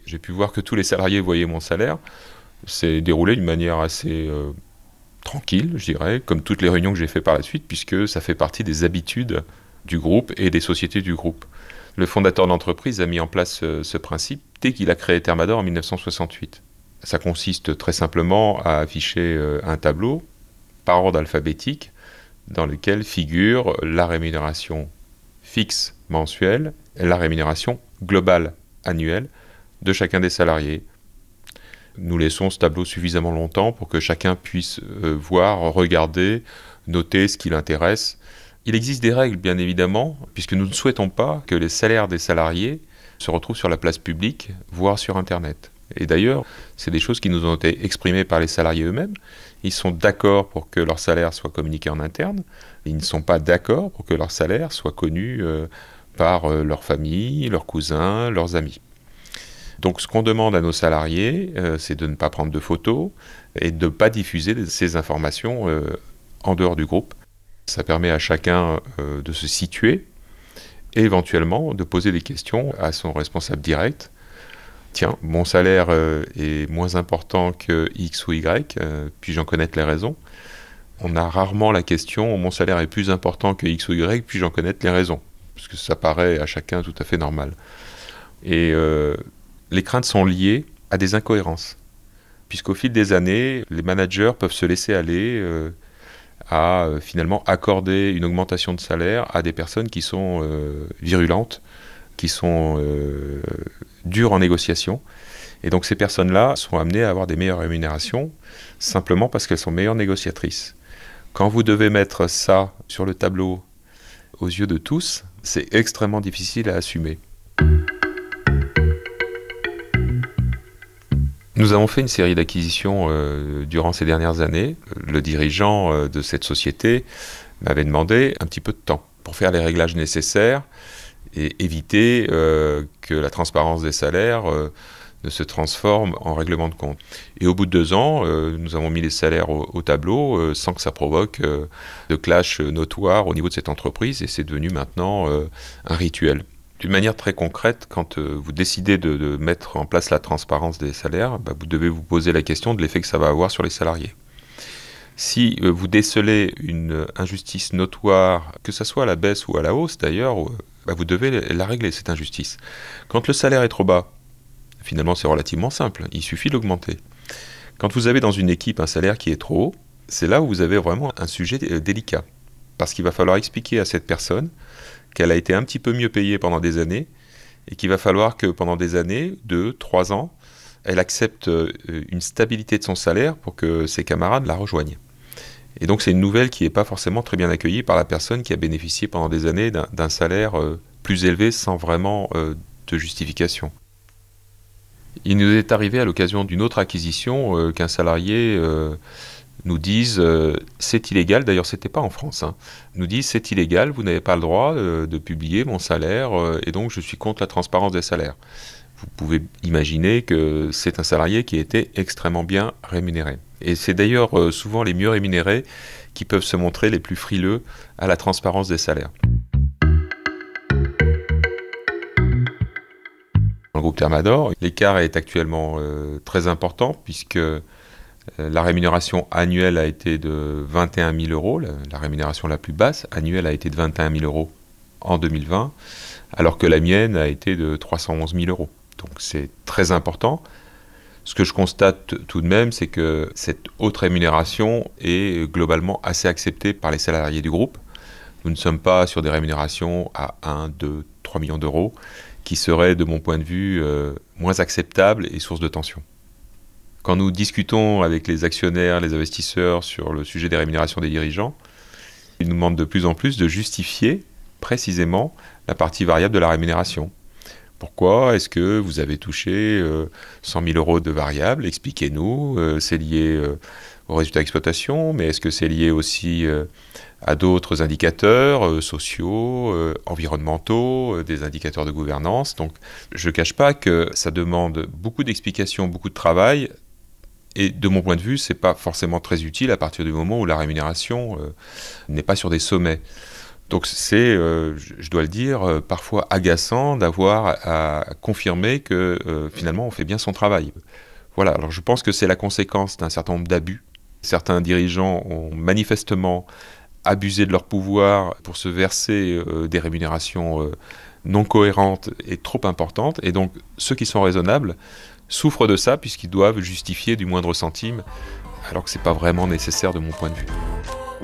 J'ai pu voir que tous les salariés voyaient mon salaire. C'est déroulé d'une manière assez tranquille, je dirais, comme toutes les réunions que j'ai fait par la suite, puisque ça fait partie des habitudes du groupe et des sociétés du groupe. Le fondateur de l'entreprise a mis en place ce principe dès qu'il a créé Thermador en 1968. Ça consiste très simplement à afficher un tableau par ordre alphabétique dans lequel figure la rémunération fixe mensuelle et la rémunération globale annuelle de chacun des salariés. Nous laissons ce tableau suffisamment longtemps pour que chacun puisse voir, regarder, noter ce qui l'intéresse. Il existe des règles, bien évidemment, puisque nous ne souhaitons pas que les salaires des salariés se retrouvent sur la place publique, voire sur Internet. Et d'ailleurs, c'est des choses qui nous ont été exprimées par les salariés eux-mêmes. Ils sont d'accord pour que leur salaire soit communiqué en interne. Ils ne sont pas d'accord pour que leur salaire soit connu par leur famille, leurs cousins, leurs amis. Donc ce qu'on demande à nos salariés, c'est de ne pas prendre de photos et de ne pas diffuser ces informations en dehors du groupe. Ça permet à chacun de se situer et éventuellement de poser des questions à son responsable direct. Tiens, mon salaire est moins important que X ou Y, puis-je en connaître les raisons? On a rarement la question, mon salaire est plus important que X ou Y, puis-je en connaître les raisons? Parce que ça paraît à chacun tout à fait normal. Et les craintes sont liées à des incohérences, puisqu'au fil des années, les managers peuvent se laisser aller à finalement accorder une augmentation de salaire à des personnes qui sont virulentes, qui sont dures en négociation. Et donc ces personnes-là sont amenées à avoir des meilleures rémunérations simplement parce qu'elles sont meilleures négociatrices. Quand vous devez mettre ça sur le tableau aux yeux de tous, c'est extrêmement difficile à assumer. Nous avons fait une série d'acquisitions durant ces dernières années. Le dirigeant de cette société m'avait demandé un petit peu de temps pour faire les réglages nécessaires et éviter que la transparence des salaires ne se transforme en règlement de compte. Et au bout de 2 ans, nous avons mis les salaires au tableau sans que ça provoque de clash notoire au niveau de cette entreprise, et c'est devenu maintenant un rituel. D'une manière très concrète, quand vous décidez de mettre en place la transparence des salaires, vous devez vous poser la question de l'effet que ça va avoir sur les salariés. Si vous décelez une injustice notoire, que ce soit à la baisse ou à la hausse d'ailleurs, vous devez la régler, cette injustice. Quand le salaire est trop bas, finalement c'est relativement simple, il suffit d'augmenter. Quand vous avez dans une équipe un salaire qui est trop haut, c'est là où vous avez vraiment un sujet délicat. Parce qu'il va falloir expliquer à cette personne qu'elle a été un petit peu mieux payée pendant des années, et qu'il va falloir que pendant des années, 2, 3 ans, elle accepte une stabilité de son salaire pour que ses camarades la rejoignent. Et donc c'est une nouvelle qui n'est pas forcément très bien accueillie par la personne qui a bénéficié pendant des années d'un salaire plus élevé sans vraiment de justification. Il nous est arrivé à l'occasion d'une autre acquisition qu'un salarié nous dise c'est illégal, d'ailleurs c'était pas en France, nous disent c'est illégal, vous n'avez pas le droit de publier mon salaire et donc je suis contre la transparence des salaires. Vous pouvez imaginer que c'est un salarié qui a été extrêmement bien rémunéré. Et c'est d'ailleurs souvent les mieux rémunérés qui peuvent se montrer les plus frileux à la transparence des salaires. Dans le groupe Thermador, l'écart est actuellement très important puisque la rémunération annuelle a été de 21 000 euros, la rémunération la plus basse annuelle a été de 21 000 euros en 2020, alors que la mienne a été de 311 000 euros. Donc c'est très important. Ce que je constate tout de même, c'est que cette haute rémunération est globalement assez acceptée par les salariés du groupe. Nous ne sommes pas sur des rémunérations à 1, 2, 3 millions d'euros, qui seraient, de mon point de vue, moins acceptables et source de tension. Quand nous discutons avec les actionnaires, les investisseurs sur le sujet des rémunérations des dirigeants, ils nous demandent de plus en plus de justifier précisément la partie variable de la rémunération. Pourquoi est-ce que vous avez touché 100 000 euros de variable? Expliquez-nous, c'est lié aux résultats d'exploitation, mais est-ce que c'est lié aussi à d'autres indicateurs sociaux, environnementaux, des indicateurs de gouvernance? Donc je ne cache pas que ça demande beaucoup d'explications, beaucoup de travail, et de mon point de vue, ce n'est pas forcément très utile à partir du moment où la rémunération n'est pas sur des sommets. Donc c'est, je dois le dire, parfois agaçant d'avoir à confirmer que finalement on fait bien son travail. Voilà, alors je pense que c'est la conséquence d'un certain nombre d'abus. Certains dirigeants ont manifestement abusé de leur pouvoir pour se verser des rémunérations non cohérentes et trop importantes. Et donc ceux qui sont raisonnables souffrent de ça puisqu'ils doivent justifier du moindre centime, alors que ce n'est pas vraiment nécessaire de mon point de vue.